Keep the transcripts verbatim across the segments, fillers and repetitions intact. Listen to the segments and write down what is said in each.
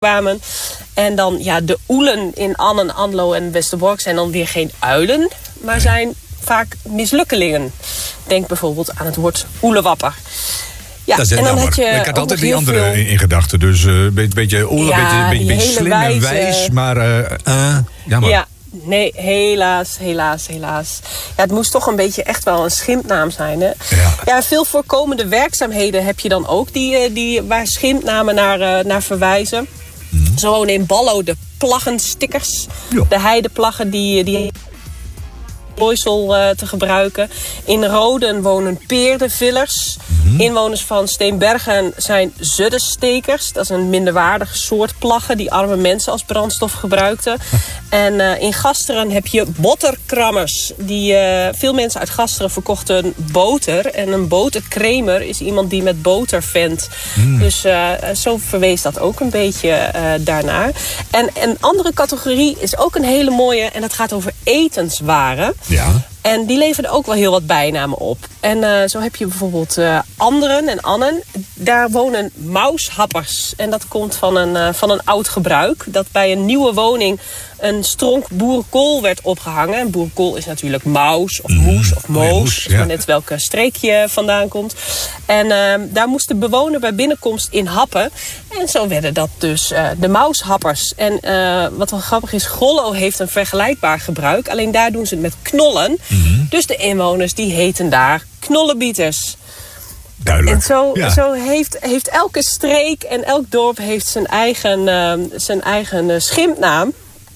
kwamen. En dan ja, de oelen in Annen, Anlo en Westerbork zijn dan weer geen uilen, maar zijn vaak mislukkelingen. Denk bijvoorbeeld aan het woord oelewapper. Ja, dat is en dan had je ik had altijd die andere veel... in, in gedachten. Dus een uh, beetje, beetje oele, ja, beetje, beetje, beetje slim wijze... en wijs, maar uh, uh, jammer. Ja, nee, helaas, helaas, helaas. Ja, het moest toch een beetje echt wel een schimpnaam zijn. Hè? Ja. Ja, veel voorkomende werkzaamheden heb je dan ook die, die, waar schimpnamen naar, uh, naar verwijzen. Mm. Zo wonen in Ballo de plaggenstickers. Ja. De heideplaggen die... die Boysel uh, te gebruiken. In Roden wonen peerdenvillers. Mm-hmm. Inwoners van Steenbergen zijn zuddenstekers. Dat is een minderwaardig soort plaggen die arme mensen als brandstof gebruikten. En uh, in Gasteren heb je botterkrammers. Die, uh, veel mensen uit Gasteren verkochten boter. En een boterkramer is iemand die met boter vent. Mm. Dus uh, zo verwees dat ook een beetje uh, daarnaar. En een andere categorie is ook een hele mooie. En dat gaat over etenswaren. Ja. En die leverden ook wel heel wat bijnamen op. En uh, zo heb je bijvoorbeeld uh, Anderen en Annen. Daar wonen maushappers. En dat komt van een, uh, van een oud gebruik. Dat bij een nieuwe woning een stronk boerenkool werd opgehangen. En boerenkool is natuurlijk maus of moes of moos. Mm, moes, ja. Dus net welke streek je vandaan komt. En uh, daar moest de bewoner bij binnenkomst in happen. En zo werden dat dus uh, de maushappers. En uh, wat wel grappig is, Grollo heeft een vergelijkbaar gebruik. Alleen daar doen ze het met knollen. Mm-hmm. Dus de inwoners die heten daar knollenbieters. Duidelijk. En zo, ja. zo heeft, heeft elke streek en elk dorp heeft zijn eigen, uh, zijn eigen uh, schimpnaam.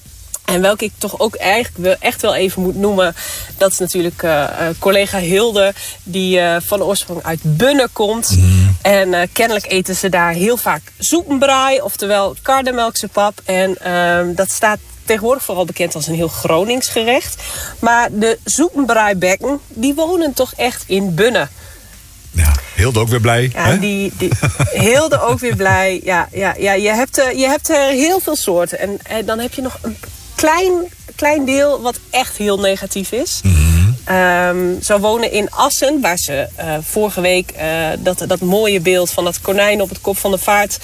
En welke ik toch ook eigenlijk echt wel even moet noemen. Dat is natuurlijk uh, uh, collega Hilde. Die uh, van oorsprong uit Bunne komt. Mm. En uh, kennelijk eten ze daar heel vaak soepenbraai. Oftewel karnemelkse pap. En uh, dat staat tegenwoordig vooral bekend als een heel Gronings gerecht. Maar de soepenbraaibekken, die wonen toch echt in Bunne. Ja, Hilde ook weer blij. Ja, hè? Die, die, Hilde ook weer blij. Ja, ja, ja, je hebt, uh, je hebt er heel veel soorten. En, en dan heb je nog een klein, klein deel wat echt heel negatief is. Mm-hmm. Um, zo wonen in Assen, waar ze uh, vorige week uh, dat, dat mooie beeld van dat konijn op het kop van de vaart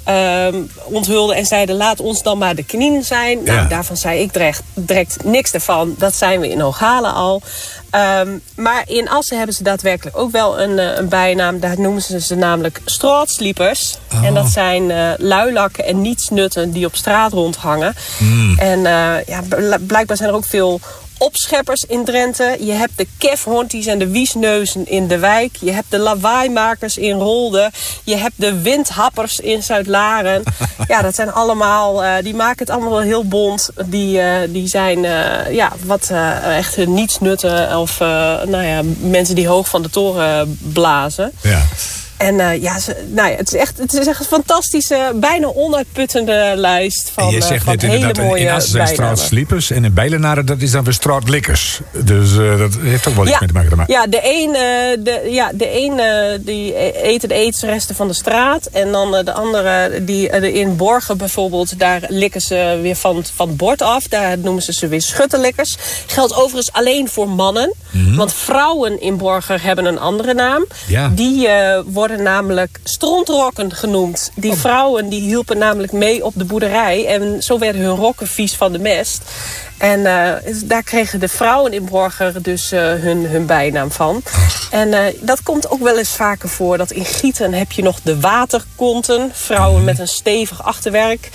um, onthulden en zeiden: laat ons dan maar de knieën zijn. Ja. Nou, daarvan zei ik direct, direct niks ervan. Dat zijn we in Hooghalen al. Um, maar in Assen hebben ze daadwerkelijk ook wel een, een bijnaam. Daar noemen ze ze namelijk straatsliepers. Oh. En dat zijn uh, luilakken en nietsnutten die op straat rondhangen. Mm. En uh, ja, blijkbaar zijn er ook veel opscheppers in Drenthe. Je hebt de kefhonties en de wiesneuzen in de wijk. Je hebt de lawaaimakers in Rolde. Je hebt de windhappers in Zuid-Laren. Ja, dat zijn allemaal, uh, die maken het allemaal wel heel bont. Die, uh, die zijn uh, ja, wat uh, echt nietsnutten of uh, nou ja, mensen die hoog van de toren blazen. Ja. En uh, ja, ze, nou ja, het is echt, het is echt een fantastische, bijna onuitputtende lijst van, en je zegt uh, van net hele inderdaad, mooie in Assen zijn straatsliepers en in Bijlenaren dat is dan weer straatlikkers. Dus uh, dat heeft ook wel ja, iets mee te maken. Maar. Ja, de een, uh, de, ja, de een uh, die eten de eetresten van de straat. En dan uh, de andere, die uh, in Borgen bijvoorbeeld, daar likken ze weer van, van het bord af. Daar noemen ze ze weer schuttenlikkers. Geldt overigens alleen voor mannen. Mm-hmm. Want vrouwen in Borgen hebben een andere naam. Ja. Die uh, worden namelijk strontrokken genoemd. Die oh. vrouwen die hielpen namelijk mee op de boerderij. En zo werden hun rokken vies van de mest. En uh, daar kregen de vrouwen in Borger dus uh, hun, hun bijnaam van. En uh, dat komt ook wel eens vaker voor. Dat in Gieten heb je nog de waterkonten. Vrouwen mm. met een stevig achterwerk.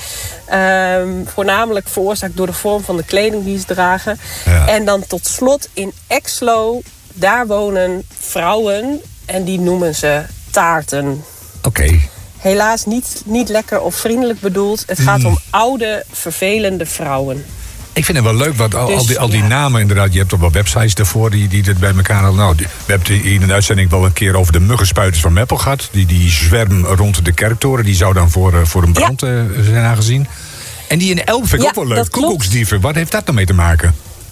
Um, voornamelijk veroorzaakt door de vorm van de kleding die ze dragen. Ja. En dan tot slot in Exlo. Daar wonen vrouwen. En die noemen ze taarten. Oké. Okay. Helaas niet, niet lekker of vriendelijk bedoeld. Het gaat mm. om oude, vervelende vrouwen. Ik vind het wel leuk, want al, dus, al, die, al die ja. namen inderdaad, je hebt toch wel websites daarvoor die, die dit bij elkaar halen. Nou, die, we hebben in een uitzending wel een keer over de muggenspuiters van Meppel gehad. Die, die zwerm rond de kerktoren, die zou dan voor, voor een brand ja. uh, zijn aangezien. En die in Elbe vind ik ja, ook wel leuk. Koekoeksdieven, wat heeft dat nou mee te maken?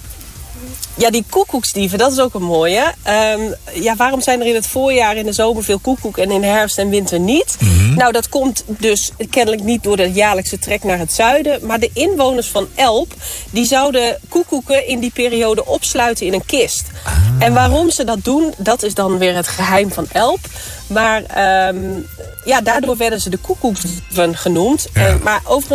Ja, die koekoeksdieven, dat is ook een mooie. Um, ja, waarom zijn er in het voorjaar in de zomer veel koekoek en in de herfst en winter niet? Mm-hmm. Nou, dat komt dus kennelijk niet door de jaarlijkse trek naar het zuiden. Maar de inwoners van Elb, die zouden koekoeken in die periode opsluiten in een kist. Ah. En waarom ze dat doen, dat is dan weer het geheim van Elb. Maar um, ja, daardoor werden ze de koekoeksdieven genoemd. Ja. En, maar overigens